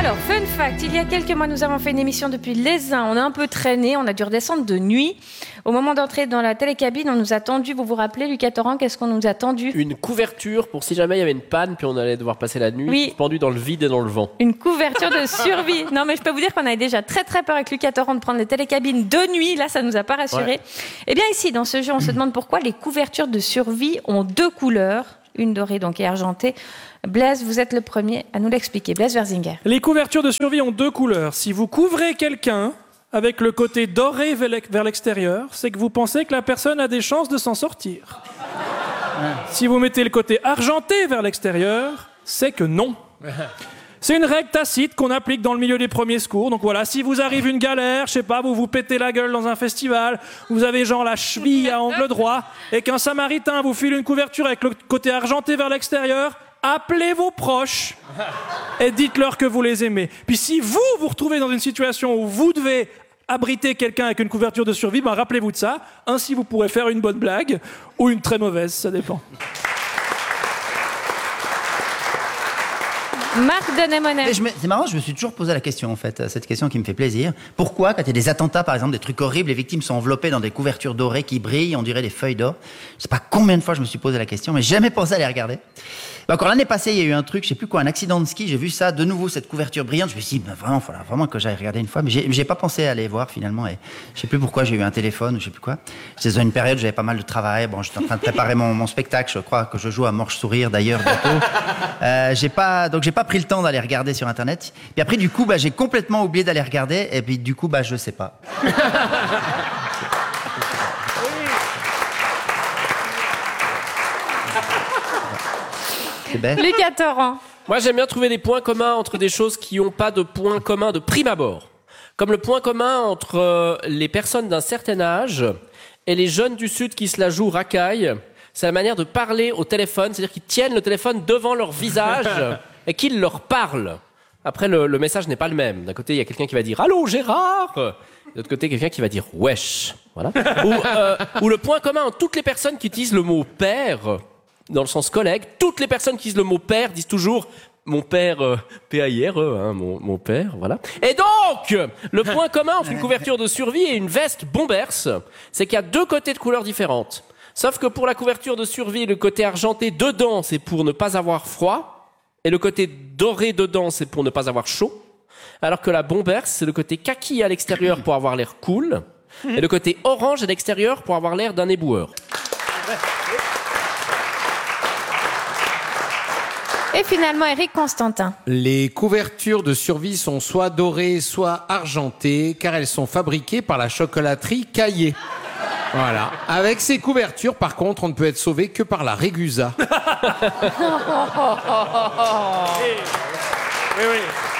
Alors, fun fact, il y a quelques mois, nous avons fait une émission depuis l'Aisin. On a un peu traîné, on a dû redescendre de nuit. Au moment d'entrer dans la télécabine, on nous a tendu, vous vous rappelez, Lucas Torrent, qu'est-ce qu'on nous a tendu ? Une couverture pour si jamais il y avait une panne, puis on allait devoir passer la nuit, suspendu dans le vide et dans le vent. Une couverture de survie. Non, mais je peux vous dire qu'on avait déjà très très peur avec Lucas Torrent de prendre les télécabines de nuit. Là, ça nous a pas rassurés. Ouais. Eh bien, ici, dans ce jeu, on se demande pourquoi les couvertures de survie ont deux couleurs. Une dorée donc et argentée. Blaise, vous êtes le premier à nous l'expliquer. Blaise Verzinger. Les couvertures de survie ont deux couleurs. Si vous couvrez quelqu'un avec le côté doré vers l'extérieur, c'est que vous pensez que la personne a des chances de s'en sortir. Si vous mettez le côté argenté vers l'extérieur, c'est que non. C'est une règle tacite qu'on applique dans le milieu des premiers secours. Donc voilà, si vous arrive une galère, je sais pas, vous vous pétez la gueule dans un festival, vous avez genre la cheville à angle droit, et qu'un samaritain vous file une couverture avec le côté argenté vers l'extérieur, appelez vos proches et dites-leur que vous les aimez. Puis si vous vous retrouvez dans une situation où vous devez abriter quelqu'un avec une couverture de survie, ben rappelez-vous de ça. Ainsi vous pourrez faire une bonne blague ou une très mauvaise, ça dépend. Marc Denemonet. C'est marrant, je me suis toujours posé la question, en fait, cette question qui me fait plaisir. Pourquoi, quand il y a des attentats, par exemple, des trucs horribles, les victimes sont enveloppées dans des couvertures dorées qui brillent, on dirait des feuilles d'or. Je sais pas combien de fois je me suis posé la question, mais j'ai jamais pensé à les regarder. Encore l'année passée, il y a eu un truc, je sais plus quoi, un accident de ski, j'ai vu ça, de nouveau, cette couverture brillante, je me suis dit, vraiment, il vraiment que j'aille regarder une fois, mais j'ai pas pensé à aller voir, finalement, et je sais plus pourquoi j'ai eu un téléphone, ou je sais plus quoi. J'étais dans une période où j'avais pas mal de travail, bon, j'étais en train de préparer mon spectacle, je crois que je joue à Morche Sourire, d'ailleurs, bientôt. J'ai pas pris le temps d'aller regarder sur Internet. Puis après, du coup, j'ai complètement oublié d'aller regarder, et puis du coup, je sais pas. Lucas Torrent. Moi, j'aime bien trouver des points communs entre des choses qui n'ont pas de points communs de prime abord. Comme le point commun entre les personnes d'un certain âge et les jeunes du Sud qui se la jouent racaille. C'est la manière de parler au téléphone, c'est-à-dire qu'ils tiennent le téléphone devant leur visage et qu'ils leur parlent. Après, le message n'est pas le même. D'un côté, il y a quelqu'un qui va dire « Allô, Gérard !» De l'autre côté, quelqu'un qui va dire « Wesh !» Voilà. Ou le point commun entre toutes les personnes qui utilisent le mot « père », dans le sens collègue, toutes les personnes qui disent le mot père disent toujours mon père, P-A-I-R-E, hein, mon père, voilà. Et donc, le point commun entre une couverture de survie et une veste Bombers, c'est qu'il y a deux côtés de couleurs différentes. Sauf que pour la couverture de survie, le côté argenté dedans, c'est pour ne pas avoir froid, et le côté doré dedans, c'est pour ne pas avoir chaud. Alors que la Bombers, c'est le côté kaki à l'extérieur pour avoir l'air cool, et le côté orange à l'extérieur pour avoir l'air d'un éboueur. Et finalement, Éric Constantin. Les couvertures de survie sont soit dorées, soit argentées, car elles sont fabriquées par la chocolaterie Caillé. Voilà. Avec ces couvertures, par contre, on ne peut être sauvé que par la Régusa. Oui.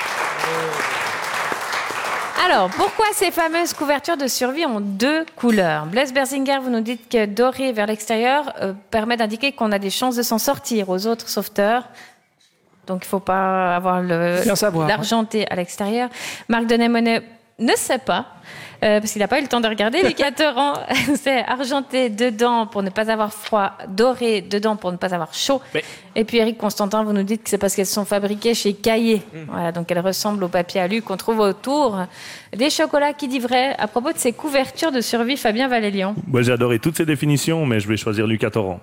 Alors, pourquoi ces fameuses couvertures de survie ont deux couleurs ? Blaise Berzinger, vous nous dites que doré vers l'extérieur permet d'indiquer qu'on a des chances de s'en sortir aux autres sauveteurs. Donc, il ne faut pas avoir l'argenté à l'extérieur. Marc Denemonet ne sait pas, parce qu'il n'a pas eu le temps de regarder. Lucas Torrent, c'est argenté dedans pour ne pas avoir froid, doré dedans pour ne pas avoir chaud. Mais... Et puis Éric Constantin, vous nous dites que c'est parce qu'elles sont fabriquées chez Caillé. Voilà, donc elles ressemblent au papier alu qu'on trouve autour des chocolats. Qui dit vrai à propos de ces couvertures de survie, Fabien Valélian? Moi, j'ai adoré toutes ces définitions, mais je vais choisir Lucas Torrent.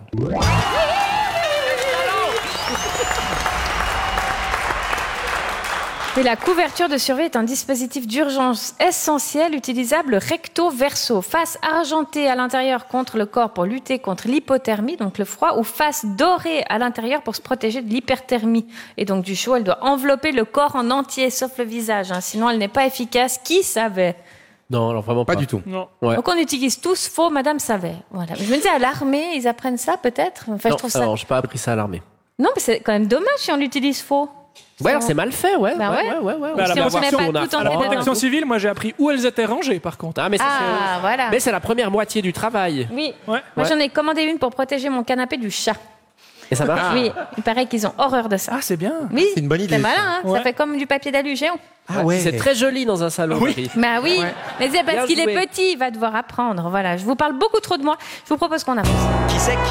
Et la couverture de survie est un dispositif d'urgence essentiel utilisable recto-verso. Face argentée à l'intérieur contre le corps pour lutter contre l'hypothermie, donc le froid, ou face dorée à l'intérieur pour se protéger de l'hyperthermie. Et donc du chaud, elle doit envelopper le corps en entier, sauf le visage. Sinon, elle n'est pas efficace. Qui savait ? Non, alors vraiment pas du tout. Non. Ouais. Donc on utilise tous faux, Madame savait. Voilà. Je me disais, à l'armée, ils apprennent ça peut-être. Enfin, non, je trouve ça... alors j'ai pas appris ça à l'armée. Non, mais c'est quand même dommage si on l'utilise faux. Ouais, alors c'est mal fait, ouais. Bah ouais. À la protection civile, civile, moi j'ai appris où elles étaient rangées par contre. Ah, mais voilà. Mais c'est la première moitié du travail. Oui. Moi j'en ai commandé une pour protéger mon canapé du chat. Et ça marche? Oui, il paraît qu'ils ont horreur de ça. Ah, c'est bien. Oui, c'est une bonne idée. C'est malin, hein. Ouais. Ça fait comme du papier d'alu géant. Ah ouais. C'est très joli dans un salon. Oui. Bah oui, mais c'est parce Bien qu'il joué. est petit, il va devoir apprendre. Voilà, je vous parle beaucoup trop de moi. Je vous propose qu'on avance. Qui c'est qui